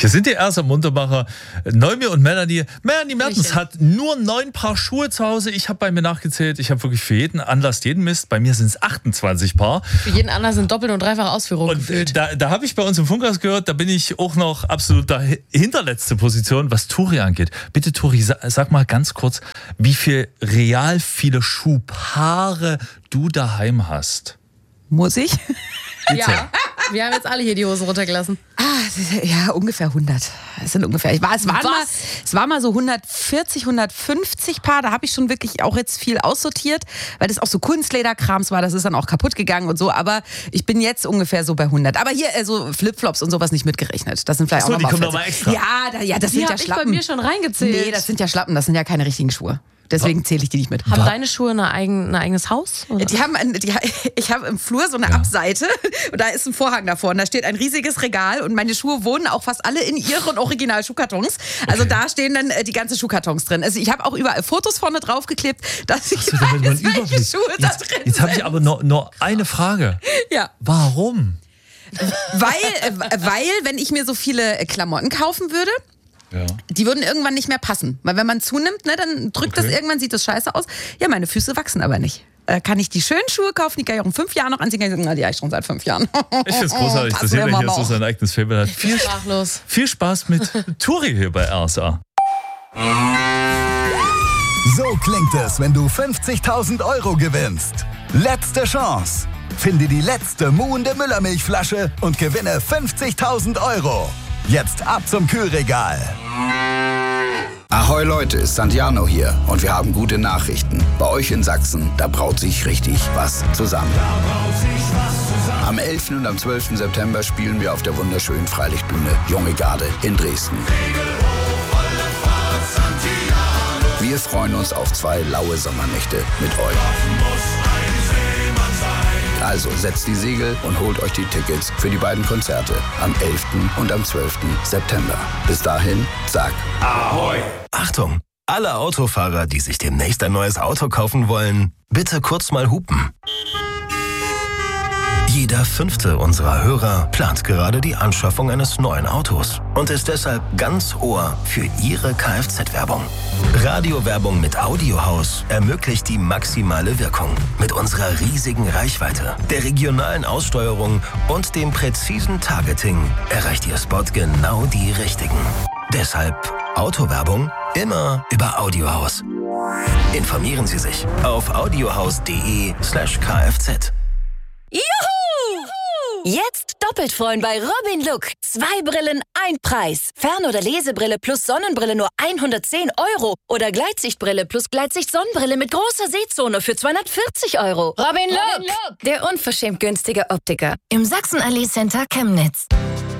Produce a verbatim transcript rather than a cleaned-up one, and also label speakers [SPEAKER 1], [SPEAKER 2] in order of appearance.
[SPEAKER 1] Hier sind die ersten Muntermacher, Noemi und Melanie. Melanie Mertens hat nur neun Paar Schuhe zu Hause. Ich habe bei mir nachgezählt. Ich habe wirklich für jeden Anlass jeden Mist. Bei mir sind es achtundzwanzig Paar.
[SPEAKER 2] Für jeden Anlass sind doppelt- und dreifache Ausführungen
[SPEAKER 1] und
[SPEAKER 2] gefühlt.
[SPEAKER 1] Da, da habe ich bei uns im Funkhaus gehört, da bin ich auch noch absolut da hinterletzte Position, was Turi angeht. Bitte, Turi, sag, sag mal ganz kurz, wie viel real viele Schuhpaare du daheim hast.
[SPEAKER 3] Muss ich?
[SPEAKER 1] Bitte.
[SPEAKER 2] Ja, wir haben jetzt alle hier die Hosen runtergelassen.
[SPEAKER 3] Ah, ja, ungefähr hundert. Es sind ungefähr. Ich war, es, waren
[SPEAKER 2] Was?
[SPEAKER 3] mal, es war mal so hundertvierzig, hundertfünfzig Paar. Da habe ich schon wirklich auch jetzt viel aussortiert, weil das auch so Kunstlederkrams war. Das ist dann auch kaputt gegangen und so. Aber ich bin jetzt ungefähr so bei hundert. Aber hier äh, so Flipflops und sowas nicht mitgerechnet. Das sind vielleicht
[SPEAKER 1] Ach so,
[SPEAKER 3] auch
[SPEAKER 1] die
[SPEAKER 3] noch mal
[SPEAKER 1] kommen noch mal extra.
[SPEAKER 3] Ja, da, ja, das
[SPEAKER 2] Die
[SPEAKER 3] sind ja
[SPEAKER 2] habe ich bei
[SPEAKER 3] Schlappen.
[SPEAKER 2] mir schon reingezählt.
[SPEAKER 3] Nee, das sind ja Schlappen. Das sind ja keine richtigen Schuhe. Deswegen zähle ich die nicht mit.
[SPEAKER 2] Haben deine Schuhe eine eigen, ein eigenes Haus? Oder?
[SPEAKER 3] Die haben ein, die, ich habe im Flur so eine
[SPEAKER 1] Ja.
[SPEAKER 3] Abseite und da ist ein Vorhang davor und da steht ein riesiges Regal und meine Schuhe wohnen auch fast alle in ihren Original-Schuhkartons. Also
[SPEAKER 1] Okay.
[SPEAKER 3] da stehen dann äh, die ganzen Schuhkartons drin. Also ich habe auch überall Fotos vorne draufgeklebt, dass ich
[SPEAKER 1] So, damit man
[SPEAKER 3] weiß, welche
[SPEAKER 1] Überblick.
[SPEAKER 3] Schuhe da
[SPEAKER 1] Jetzt,
[SPEAKER 3] drin
[SPEAKER 1] jetzt habe ich
[SPEAKER 3] sind.
[SPEAKER 1] aber noch, noch eine Frage.
[SPEAKER 3] Ja,
[SPEAKER 1] Warum?
[SPEAKER 3] weil, äh, weil, wenn ich mir so viele äh, Klamotten kaufen würde,
[SPEAKER 1] Ja.
[SPEAKER 3] die würden irgendwann nicht mehr passen. Weil wenn man zunimmt, ne, dann drückt
[SPEAKER 1] Okay.
[SPEAKER 3] das irgendwann, sieht das scheiße aus. Ja, meine Füße wachsen aber nicht. Äh, kann ich die schönen Schuhe kaufen, die kann ich auch in fünf Jahren noch anziehen. Kann ich sagen, na, die habe ich schon seit fünf Jahren.
[SPEAKER 1] Ich finde es großartig, dass
[SPEAKER 3] Passen
[SPEAKER 1] jeder
[SPEAKER 3] wir
[SPEAKER 1] hier
[SPEAKER 3] mal
[SPEAKER 1] so
[SPEAKER 3] auf.
[SPEAKER 1] sein eigenes Fable hat. Viel,
[SPEAKER 2] Sprachlos.
[SPEAKER 1] viel Spaß mit Turi hier bei R S A.
[SPEAKER 4] So klingt es, wenn du fünfzigtausend Euro gewinnst. Letzte Chance. Finde die letzte muhende Müllermilchflasche und gewinne fünfzigtausend Euro. Jetzt ab zum Kühlregal.
[SPEAKER 5] Ahoi Leute, ist Santiano hier und wir haben gute Nachrichten. Bei euch in Sachsen, da braut sich richtig was zusammen. Am elften und am zwölften September spielen wir auf der wunderschönen Freilichtbühne Junge Garde in Dresden. Wir freuen uns auf zwei laue Sommernächte mit euch. Also setzt die Segel und holt euch die Tickets für die beiden Konzerte am elften und am zwölften September. Bis dahin, sag Ahoi!
[SPEAKER 6] Achtung! Alle Autofahrer, die sich demnächst ein neues Auto kaufen wollen, bitte kurz mal hupen. Jeder fünfte unserer Hörer plant gerade die Anschaffung eines neuen Autos und ist deshalb ganz Ohr für Ihre Kfz-Werbung. Radiowerbung mit Audiohaus ermöglicht die maximale Wirkung. Mit unserer riesigen Reichweite, der regionalen Aussteuerung und dem präzisen Targeting erreicht Ihr Spot genau die Richtigen. Deshalb Autowerbung immer über Audiohaus. Informieren Sie sich auf audiohaus.de slash kfz.
[SPEAKER 7] Juhu! Jetzt doppelt freuen bei Robin Look. Zwei Brillen, ein Preis. Fern- oder Lesebrille plus Sonnenbrille nur hundertzehn Euro. Oder Gleitsichtbrille plus Gleitsicht-Sonnenbrille mit großer Sehzone für zweihundertvierzig Euro. Robin Look, der unverschämt günstige Optiker im Sachsenallee Center Chemnitz.